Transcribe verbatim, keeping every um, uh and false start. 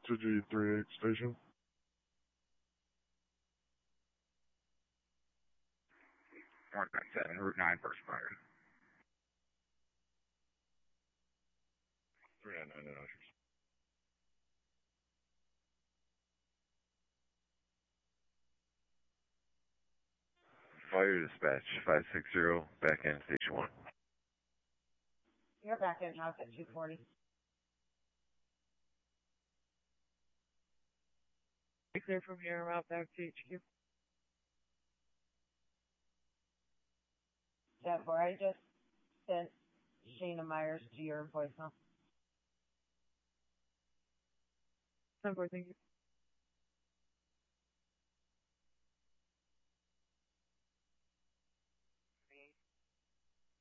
to G three eight station. one nine seven, Route nine, first fire. three nine nine in Ushers. Fire dispatch, five six zero, back in station one. You're back in house at two forty. Clear from here, route back to H Q. That where I just sent Shayna Myers to your voicemail. ten four, thank you.